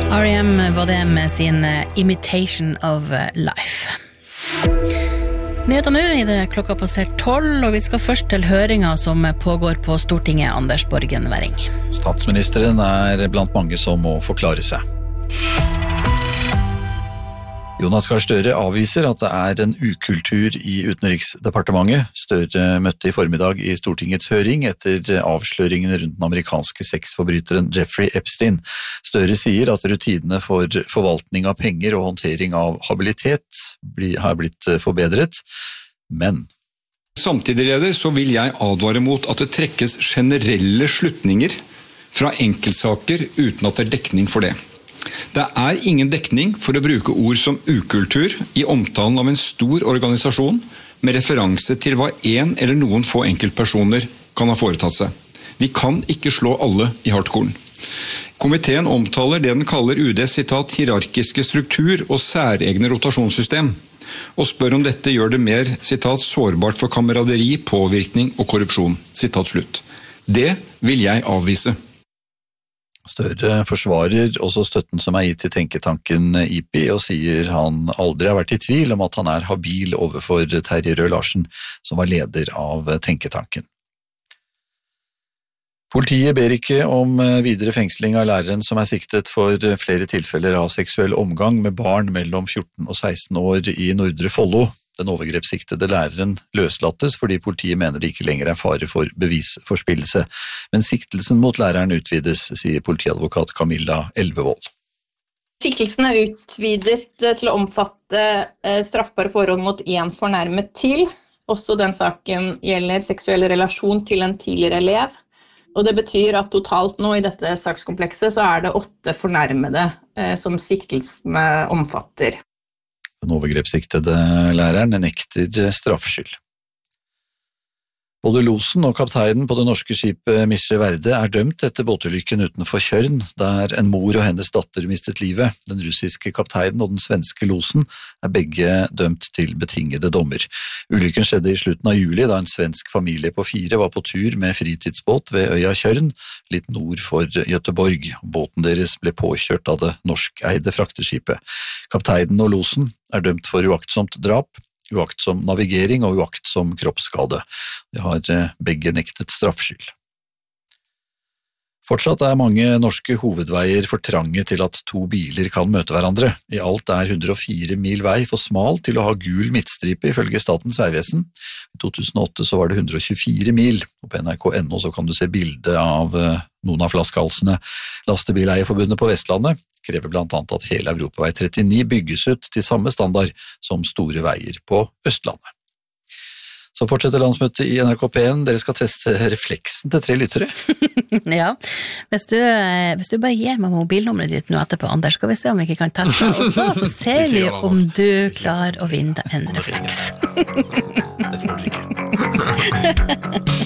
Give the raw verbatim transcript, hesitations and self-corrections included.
R E M var det med sin Imitation of Life. Nyheter nå i det klokka passert tolv, og vi skal først til høringer som pågår på Stortinget. Anders Borgen Werring. Statsministeren er blant mange som må forklare seg. Jonas Gahr Støre avviser at det er en ukultur i Utenriksdepartementet. Støre møtte i formiddag i Stortingets høring etter avsløringene rundt den amerikanske sexforbryteren Jeffrey Epstein. Støre sier at rutinene for forvaltning av penger og håndtering av habilitet har blitt forbedret, men... Samtidig, leder, så vil jeg advare mot at det trekkes generelle slutninger fra enkeltsaker uten at det er dekning for det. Det er ingen dekning for å bruke ord som ukultur i omtalen av en stor organisasjon med referanse til hva en eller noen få enkeltpersoner kan ha foretatt seg. Vi kan ikke slå alle i hardkorn. Komiteen omtaler det den kaller U D's sitat, hierarkiske struktur og særegne rotasjonssystem, og spør om dette gjør det mer sitat, sårbart for kameraderi, påvirkning og korrupsjon. Sitat slutt. Det vil jeg avvise. Støre forsvarer også støtten som er gitt til tenketanken I P I, og sier han aldri har vært i tvil om at han er habil overfor Terje Rød Larsen, som var leder av tenketanken. Politiet ber ikke om videre fengsling av læreren som er siktet for flere tilfeller av seksuell omgang med barn mellom fjorten og seksten år i Nordre Follo. Den overgrepssiktede læreren løslattes fordi politiet mener det ikke lenger er fare for bevisforspillelse. Men siktelsen mot læreren utvides, sier politiadvokat Camilla Elvevold. Siktelsen er utvidet til å omfatte straffbare forhold mot en fornærmet til. Også den saken gjelder seksuell relasjon til en tidligere elev. Og det betyr at totalt nå i dette sakskomplekset så er det åtte fornærmede som siktelsene omfatter. Den overgrepssiktede læreren nekter straffskyld. Både losen og kapteinen på det norske skipet Misje Verde er dømt etter båtulykken utenfor Tjørn, der en mor og hennes datter mistet livet. Den russiske kapteinen og den svenske losen er begge dømt til betingede dommer. Ulykken skjedde i slutten av juli, da en svensk familie på fire var på tur med fritidsbåt ved øya Tjørn, litt nord for Göteborg. Båten deres ble påkjørt av det norskeide frakteskipet. Kapteinen og losen er dømt for uaktsomt drap, uaktsom navigering og uaktsom kroppsskade. De har begge nektet straffskyld. Fortsatt er mange norske hovedveier for trange til at to biler kan møte hverandre. I alt er hundre og fire mil vei for smal til å ha gul midtstripe ifølge Statens vegvesen. I to tusen og åtte så var det hundre og tjuefire mil, og på N R K punktum N O så kan du se bilde av noen av flaskehalsene. Lastebileierforbundet på Vestlandet krever blant annet at hele Europavei trettini bygges ut til samme standard som store veier på Østlandet. Så fortsetter landsmøtet i N R K P én. Dere skal teste refleksen til tre lyttere. Ja, hvis du, hvis du bare gir meg mobilnummeret ditt nå etterpå, Anders, skal vi se om vi ikke kan teste også, så ser vi om du klarer å vinne en refleks. Det får dere ikke.